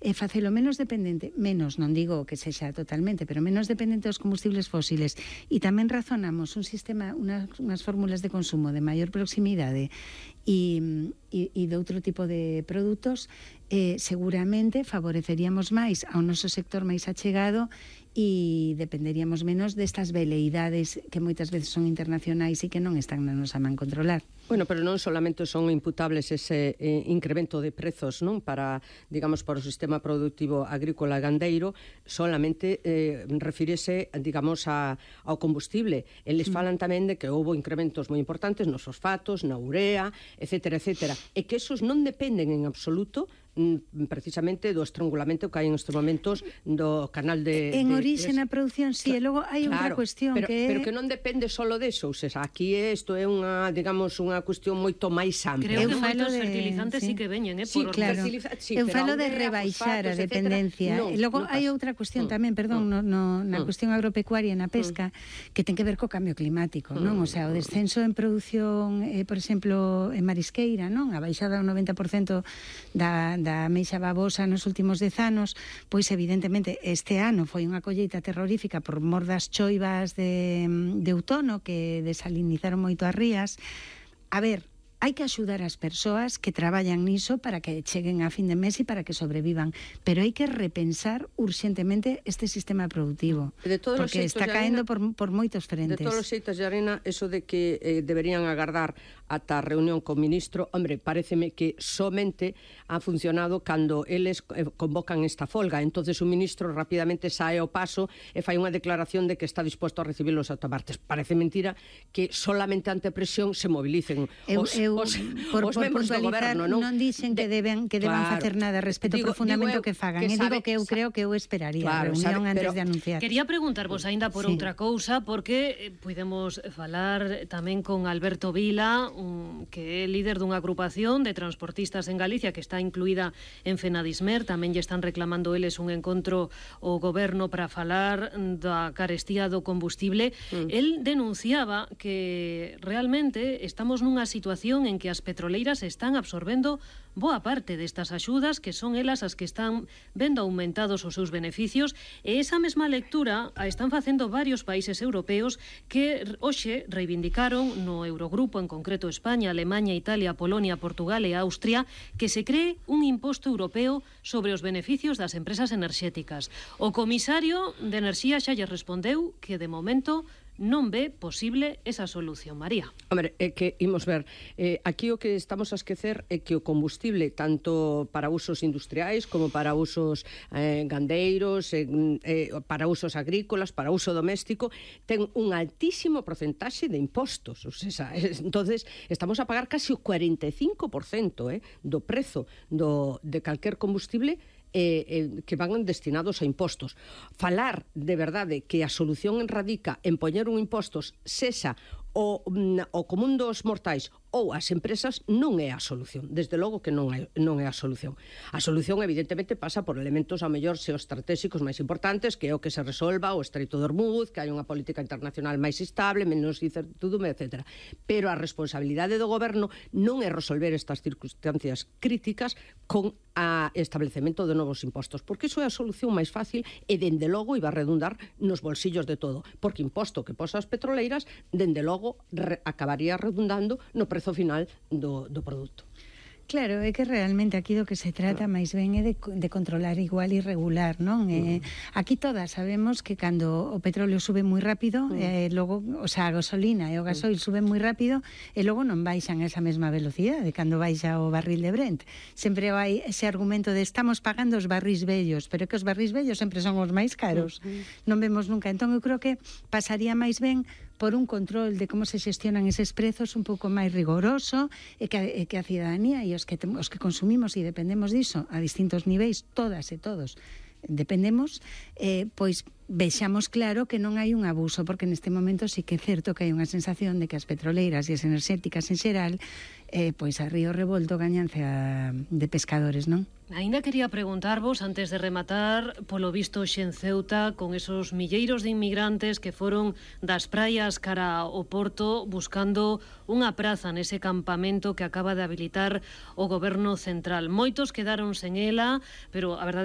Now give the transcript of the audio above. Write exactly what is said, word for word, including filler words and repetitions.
e facelo menos dependente, menos, non digo que sexa totalmente, pero menos dependente dos combustibles fósiles, e tamén razonamos un sistema, unas, unhas fórmulas de consumo de maior proximidade e, e, e de outro tipo de produtos, eh, seguramente favoreceríamos máis ao noso sector máis achegado e dependeríamos menos destas veleidades que moitas veces son internacionais e que non están na nosa man controlar. Bueno, pero non solamente son imputables ese eh, incremento de prezos, non, para, digamos, para o sistema productivo agrícola e gandeiro, solamente eh, refírese, digamos, a, ao combustible. Eles falan tamén de que houve incrementos moi importantes nos fosfatos, na urea, etcétera, etcétera, e que esos non dependen en absoluto precisamente do estrangulamento que hai en estes momentos do canal de... En de, orixe na produción, sí, e logo hai outra claro, cuestión pero, que... Pero que non depende solo deso, ou seja, aquí isto é unha, digamos, unha cuestión moito máis ampla. Creo eu que moitos de... fertilizantes sí. sí que veñen, eh, sí, por claro. Sí, eu falo de rebaixar a dependencia. No, e logo no hai pasa. outra cuestión Mm. tamén, perdón, Mm. no, no, na Mm. cuestión agropecuaria, na pesca, mm. que ten que ver co cambio climático, non? Mm. O sea, o descenso en produción, eh, por exemplo, en marisqueira, non? A baixada do noventa por cento da, da meixa babosa nos últimos dez anos, pois evidentemente este ano foi unha colleita terrorífica por mor das choivas de, de outono que desalinizaron moito as rías. A ver, hai que axudar as persoas que traballan niso para que cheguen a fin de mes e para que sobrevivan, pero hai que repensar urxentemente este sistema productivo, de todos porque os está xeitos, caendo Arena, por, por moitos frentes. De todos os xeitos de Arena, eso de que eh, deberían agardar ata a reunión co ministro, hombre, pareceme que somente ha funcionado cando eles eh, convocan esta folga, entonces o ministro rapidamente sae ao paso e fai unha declaración de que está disposto a recibir os automartes. Parece mentira que solamente ante presión se mobilicen eu, os, eu, os, por, os por membros do puntualizar, goberno, non? non dicen que deben que deban claro, facer nada, respeto digo, profundamente digo eu, o que fagan. que E sabe, digo que eu creo que eu esperaría claro, a reunión sabe, antes pero, de anunciar. Quería preguntarvos aínda por sí. outra cousa, porque eh, podemos falar tamén con Alberto Vila, un, que é líder dunha agrupación de transportistas en Galicia que está incluída en Fenadismer. Tamén lle están reclamando eles un encontro ao goberno para falar da carestía do combustible. Mm. El denunciaba que realmente estamos nunha situación en que as petroleiras están absorbendo boa parte destas axudas, que son elas as que están vendo aumentados os seus beneficios, e esa mesma lectura a están facendo varios países europeos que hoxe reivindicaron no Eurogrupo, en concreto España, Alemanha, Italia, Polonia, Portugal e Austria, que se cree un imposto europeo sobre os beneficios das empresas enerxéticas. O comisario de Enerxía xa lle respondeu que de momento non ve posible esa solución, María. Hombre, é que, imos ver, eh, aquí o que estamos a esquecer é que o combustible, tanto para usos industriais como para usos eh, gandeiros, eh, eh, para usos agrícolas, para uso doméstico, ten un altísimo porcentaxe de impostos. O sea, entonces estamos a pagar casi o cuarenta e cinco por cento eh, do prezo do, de calquer combustible Eh, eh, que van destinados a impostos. Falar de verdade que a solución radica en poñer un impostos sexa o, o común dos mortais ou as empresas non é a solución. Desde logo que non é, non é a solución. A solución evidentemente pasa por elementos a mellor xeoestratégicos máis importantes, que é o que se resolva o Estreito de Hormuz, que hai unha política internacional máis estable, menos incertidumbre, etcétera. Pero a responsabilidade do goberno non é resolver estas circunstancias críticas con a establecemento de novos impostos, porque iso é a solución máis fácil e, dende logo, iba a redundar nos bolsillos de todo, porque imposto que posa as petroleiras, dende logo, re, acabaría redundando no prezo final do, do produto. Claro, é que realmente aquí do que se trata máis ben é de, de controlar igual e regular, non? Mm. Eh, aquí todas sabemos que cando o petróleo sube moi rápido, mm. eh, logo, o sea, a gasolina e o gasoil mm. suben moi rápido e logo non baixan esa mesma velocidade cando baixa o barril de Brent. Sempre hai ese argumento de estamos pagando os barris vellos, pero que os barris vellos sempre son os máis caros. Mm. Non vemos nunca. Entón, eu creo que pasaría máis ben por un control de como se xestionan eses prezos un pouco máis rigoroso e que, e que a cidadanía e os que, os que consumimos e dependemos diso a distintos niveis, todas e todos dependemos, eh, pois vexamos claro que non hai un abuso, porque neste momento sí que é certo que hai unha sensación de que as petroleiras e as enerxéticas en xeral eh, pois a río revolto gañanza de pescadores, non? Ainda quería preguntarvos, antes de rematar, polo visto hoxe en Ceuta, con esos milleiros de inmigrantes que foron das praias cara ao porto buscando unha praza nese campamento que acaba de habilitar o goberno central. Moitos quedaron sen ela, pero a verdade